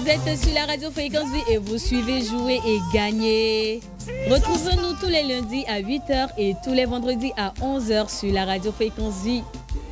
êtes sur la radio Fréquence Vie et vous suivez Jouer et Gagner. Retrouvez-nous tous les lundis à 8h et tous les vendredis à 11h sur la radio Fréquence Vie.